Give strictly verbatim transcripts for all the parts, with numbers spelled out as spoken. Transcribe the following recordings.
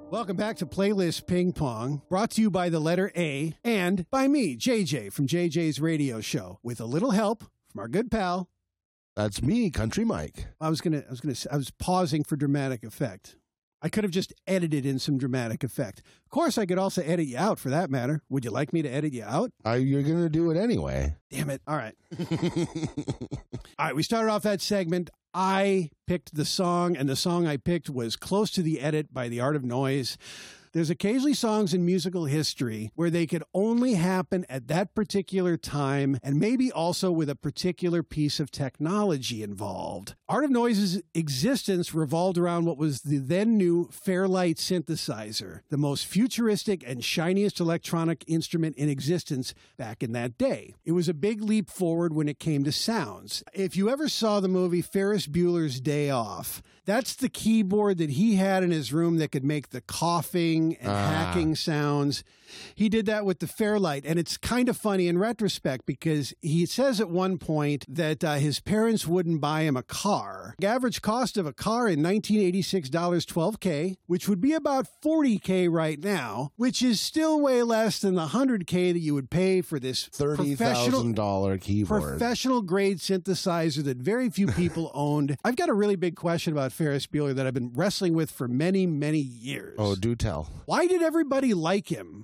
Welcome back to Playlist Ping Pong, brought to you by the letter A and by me, J J, from J J's Radio Show, with a little help from our good pal. That's me, Country Mike. I was gonna, I was gonna, I was pausing for dramatic effect. I could have just edited in some dramatic effect. Of course, I could also edit you out for that matter. Would you like me to edit you out? Uh, you're going to do it anyway. Damn it. All right. All right. We started off that segment. I picked the song, and the song I picked was Close to the Edit by The Art of Noise. There's occasionally songs in musical history where they could only happen at that particular time and maybe also with a particular piece of technology involved. Art of Noise's existence revolved around what was the then new Fairlight synthesizer, the most futuristic and shiniest electronic instrument in existence back in that day. It was a big leap forward when it came to sounds. If you ever saw the movie Ferris Bueller's Day Off, that's the keyboard that he had in his room that could make the coughing and ah. hacking sounds. He did that with the Fairlight, and it's kind of funny in retrospect because he says at one point that uh, his parents wouldn't buy him a car. The average cost of a car in nineteen eighty-six dollars twelve K, which would be about forty K right now, which is still way less than the one hundred K that you would pay for this thirty thousand dollars keyboard. Professional grade synthesizer that very few people owned. I've got a really big question about Ferris Bueller that I've been wrestling with for many, many years. Oh, do tell. Why did everybody like him?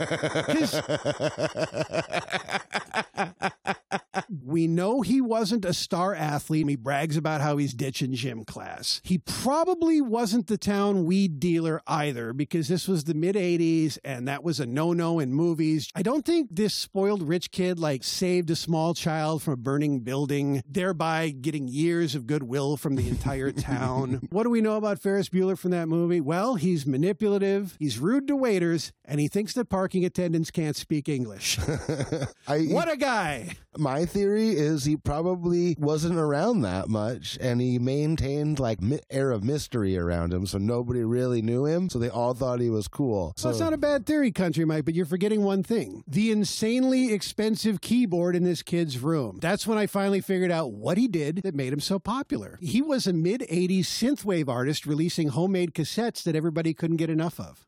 We know he wasn't a star athlete. He brags about how he's ditching gym class. He probably wasn't the town weed dealer either, because this was the mid eighties and that was a no-no in movies. I don't think this spoiled rich kid like saved a small child from a burning building, thereby getting years of goodwill from the entire town. What do we know about Ferris Bueller from that movie? Well, he's manipulative, he's rude to waiters, and he thinks that parking attendants can't speak English. I, what a guy! My theory is he probably wasn't around that much, and he maintained like mi- air of mystery around him, so nobody really knew him, so they all thought he was cool. So well, it's not a bad theory, Country Mike, but you're forgetting one thing. The insanely expensive keyboard in this kid's room. That's when I finally figured out what he did that made him so popular. He was a mid-eighties synthwave artist releasing homemade cassettes that everybody couldn't get enough of.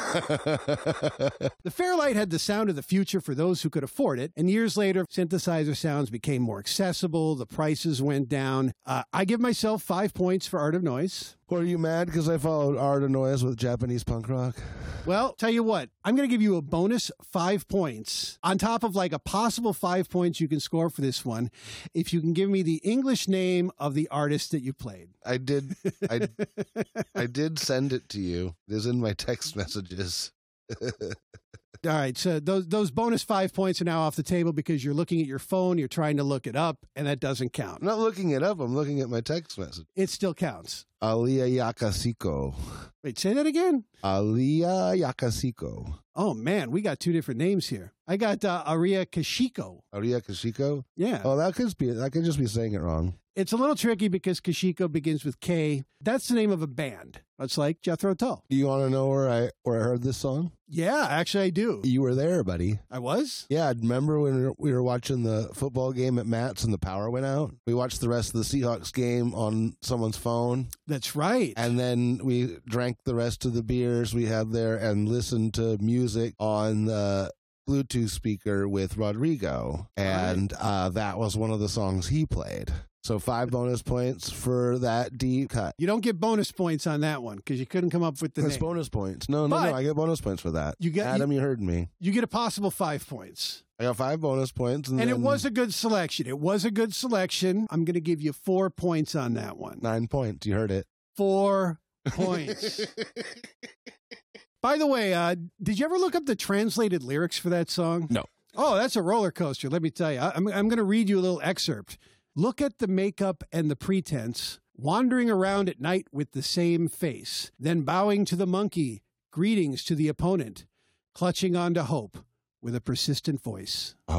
The Fairlight had the sound of the future for those who could afford it, and years later, synthesizer sounds became more accessible, the prices went down. Uh, I give myself five points for Art of Noise. Were you mad because I followed Art of Noise with Japanese punk rock? Well, tell you what, I'm going to give you a bonus five points on top of like a possible five points you can score for this one if you can give me the English name of the artist that you played. I did. I, I did send it to you. It is in my text messages. All right, so those those bonus five points are now off the table because you're looking at your phone, you're trying to look it up, and that doesn't count. I'm not looking it up. I'm looking at my text message. It still counts. Aliyah Yakasiko. Wait, say that again? Aliyah Yakasiko. Oh, man, we got two different names here. I got uh, Aria Kashiko. Aria Kashiko? Yeah. Oh, that could be. I could just be saying it wrong. It's a little tricky because Kashiko begins with K. That's the name of a band. It's like Jethro Tull. Do you want to know where I where I heard this song? Yeah, actually I do. You were there, buddy. I was? Yeah, remember when we were watching the football game at Matt's and the power went out? We watched the rest of the Seahawks game on someone's phone. That's right. And then we drank the rest of the beers we had there and listened to music on the Bluetooth speaker with Rodrigo. And right. uh, that was one of the songs he played. So five bonus points for that deep cut. You don't get bonus points on that one because you couldn't come up with the That's name. bonus points. No, no, but no. I get bonus points for that. You get, Adam, you, you heard me. You get a possible five points. I got five bonus points. And, and then it was a good selection. It was a good selection. I'm going to give you four points on that one. Nine points. You heard it. Four points. By the way, uh, did you ever look up the translated lyrics for that song? No. Oh, that's a roller coaster. Let me tell you. I, I'm, I'm going to read you a little excerpt. Look at the makeup and the pretense, wandering around at night with the same face, then bowing to the monkey, greetings to the opponent, clutching on to hope with a persistent voice.